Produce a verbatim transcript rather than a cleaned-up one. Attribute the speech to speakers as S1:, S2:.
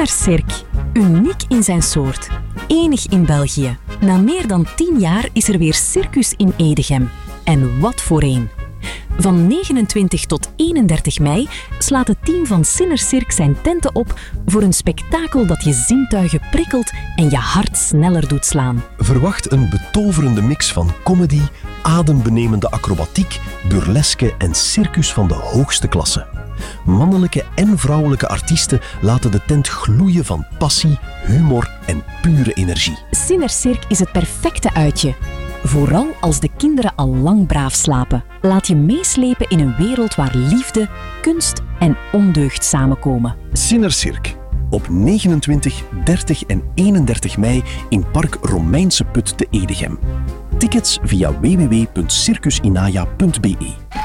S1: Sinner-Cirque. Uniek in zijn soort. Enig in België. Na meer dan tien jaar is er weer circus in Edegem. En wat voor een. Van negenentwintig tot eenendertig mei slaat het team van Sinner-Cirque zijn tenten op voor een spektakel dat je zintuigen prikkelt en je hart sneller doet slaan.
S2: Verwacht een betoverende mix van comedy, adembenemende acrobatiek, burleske en circus van de hoogste klasse. Mannelijke en vrouwelijke artiesten laten de tent gloeien van passie, humor en pure energie.
S1: Sinner-Cirque is het perfecte uitje. Vooral als de kinderen al lang braaf slapen. Laat je meeslepen in een wereld waar liefde, kunst en ondeugd samenkomen.
S2: Sinner-Cirque. Op negenentwintig, dertig en eenendertig mei in Park Romeinse Put te Edegem. Tickets via w w w punt circusinaya punt b e.